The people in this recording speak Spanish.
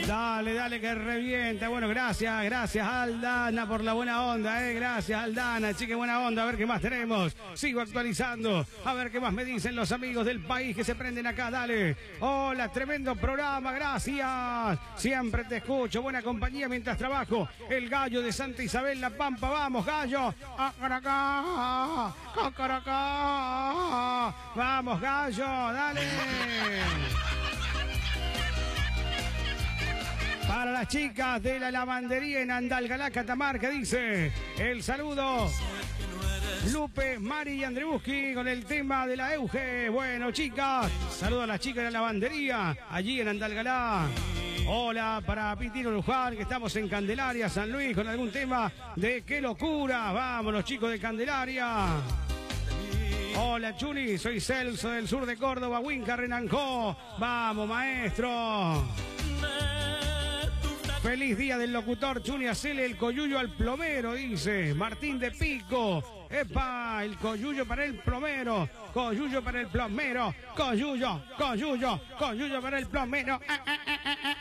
Dale, dale, que revienta. Bueno, gracias Aldana por la buena onda, gracias Aldana, chique, buena onda. A ver qué más tenemos. Sigo actualizando, a ver qué más me dicen los amigos del país que se prenden acá. Dale. Hola, tremendo programa, gracias. Siempre te escucho, buena compañía mientras trabajo. El gallo de Santa Isabel, La Pampa, vamos, gallo. Acaracá, acaracá. Vamos, gallo, dale. Para las chicas de la lavandería en Andalgalá, Catamarca, dice el saludo Lupe, Mari y Andrebuski con el tema de la Euge. Bueno, chicas, saludo a las chicas de la lavandería allí en Andalgalá. Hola para Pitino Luján, que estamos en Candelaria, San Luis, con algún tema de qué locura. Vamos, los chicos de Candelaria. Hola, Chuli, soy Celso del sur de Córdoba, Huinca, Renancó. Vamos, maestro. Feliz día del locutor, Chuni, hacele el coyuyo al plomero, dice Martín de Pico. ¡Epa! El coyuyo para el plomero. Coyuyo para el plomero. Coyuyo para el plomero.